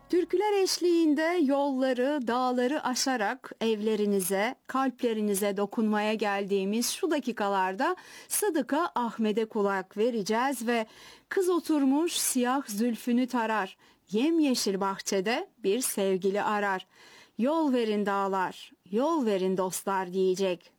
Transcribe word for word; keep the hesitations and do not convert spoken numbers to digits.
Türküler eşliğinde yolları, dağları aşarak evlerinize, kalplerinize dokunmaya geldiğimiz şu dakikalarda Sıdıka Ahmet'e kulak vereceğiz ve kız oturmuş siyah zülfünü tarar, yemyeşil bahçede bir sevgili arar. Yol verin dağlar, yol verin dostlar diyecek.